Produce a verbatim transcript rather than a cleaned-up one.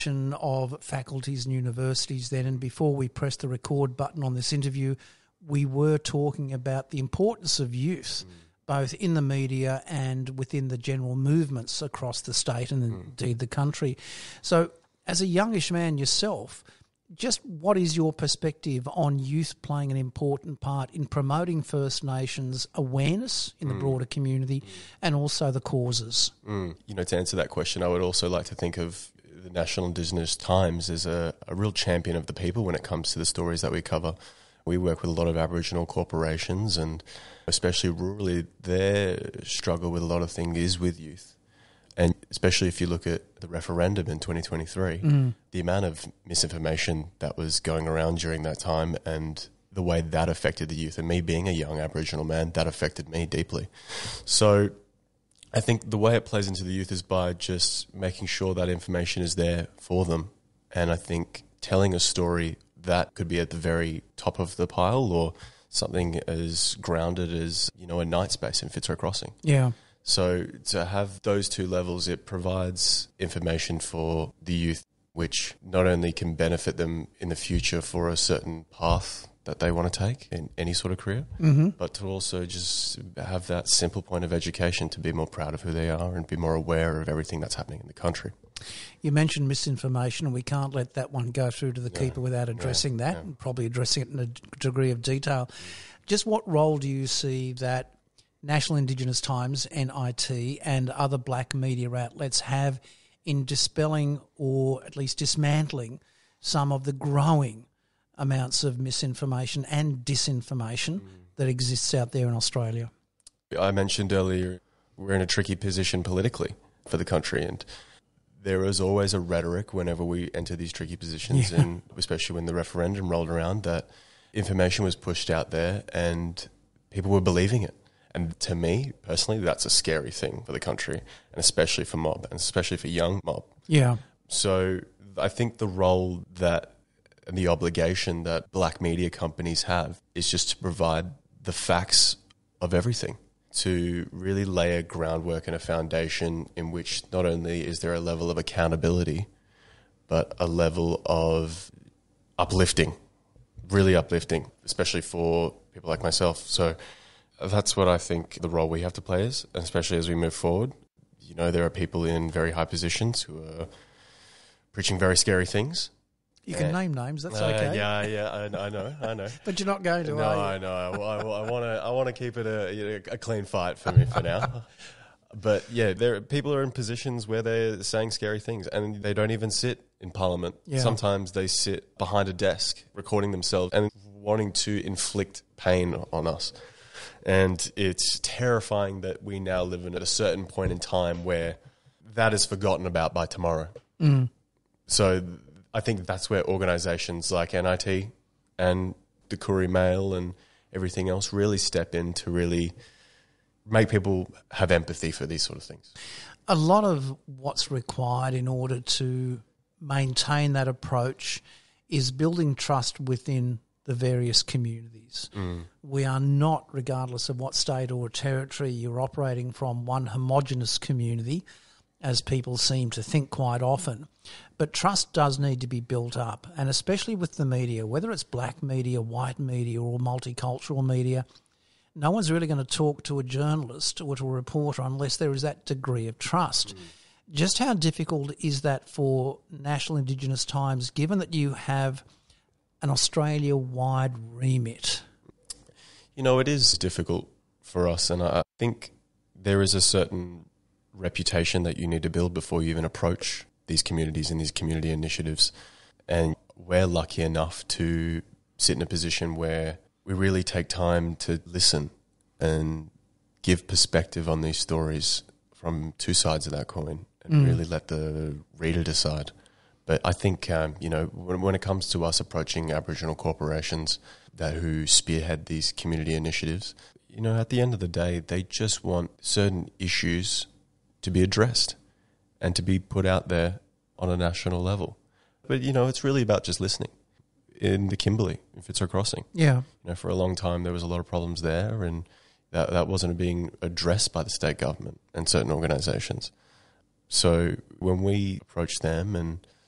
of faculties and universities then, and before we press the record button on this interview, we were talking about the importance of youth, mm. both in the media and within the general movements across the state and mm. indeed the country. So as a youngish man yourself, just what is your perspective on youth playing an important part in promoting First Nations awareness in the mm. broader community mm. and also the causes? Mm. You know, to answer that question, I would also like to think of the National Indigenous Times as a, a real champion of the people when it comes to the stories that we cover. We work with a lot of Aboriginal corporations, and especially rurally, their struggle with a lot of things is with youth. And especially if you look at the referendum in twenty twenty-three, mm. the amount of misinformation that was going around during that time and the way that affected the youth, and me being a young Aboriginal man, that affected me deeply. So I think the way it plays into the youth is by just making sure that information is there for them. And I think telling a story that could be at the very top of the pile, or something as grounded as, you know, a night space in Fitzroy Crossing. Yeah. So to have those two levels, it provides information for the youth, which not only can benefit them in the future for a certain path that they want to take in any sort of career, mm-hmm. but to also just have that simple point of education to be more proud of who they are and be more aware of everything that's happening in the country. You mentioned misinformation, and we can't let that one go through to the yeah. keeper without addressing yeah. that, yeah. and probably addressing it in a degree of detail. Just what role do you see that National Indigenous Times, N I T, and other black media outlets have in dispelling or at least dismantling some of the growing amounts of misinformation and disinformation mm. that exists out there in Australia? I mentioned earlier we're in a tricky position politically for the country, and there is always a rhetoric whenever we enter these tricky positions, yeah. and especially when the referendum rolled around, that information was pushed out there and people were believing it. And to me, personally, that's a scary thing for the country, and especially for mob, and especially for young mob. Yeah. So I think the role that and the obligation that black media companies have is just to provide the facts of everything, to really lay a groundwork and a foundation in which not only is there a level of accountability, but a level of uplifting, really uplifting, especially for people like myself. So that's what I think the role we have to play is, especially as we move forward. You know, there are people in very high positions who are preaching very scary things. You can uh, name names, that's uh, okay. Yeah, yeah, I, I know, I know. But you're not going to, no, are you? I know. I, I, I want to I want to keep it a, you know, a clean fight for me for now. But yeah, there people are in positions where they're saying scary things, and they don't even sit in Parliament. Yeah. Sometimes they sit behind a desk recording themselves and wanting to inflict pain on us. And it's terrifying that we now live in at a certain point in time where that is forgotten about by tomorrow. Mm. So I think that's where organisations like N I T and the Koori Mail and everything else really step in to really make people have empathy for these sort of things. A lot of what's required in order to maintain that approach is building trust within the various communities. Mm. We are not, regardless of what state or territory you're operating from, one homogenous community, as people seem to think quite often. But trust does need to be built up, and especially with the media, whether it's black media, white media or multicultural media, no one's really going to talk to a journalist or to a reporter unless there is that degree of trust. Mm. Just how difficult is that for National Indigenous Times, given that you have an Australia-wide remit? You know, it is difficult for us, and I think there is a certain reputation that you need to build before you even approach these communities and these community initiatives. And we're lucky enough to sit in a position where we really take time to listen and give perspective on these stories from two sides of that coin, and mm. really let the reader decide. But I think, um, you know, when, when it comes to us approaching Aboriginal corporations that who spearhead these community initiatives, you know, at the end of the day, they just want certain issues to be addressed and to be put out there on a national level. But, you know, it's really about just listening. In the Kimberley, in Fitzroy Crossing, yeah, you know, for a long time there was a lot of problems there, and that, that wasn't being addressed by the state government and certain organisations. So when we approached them and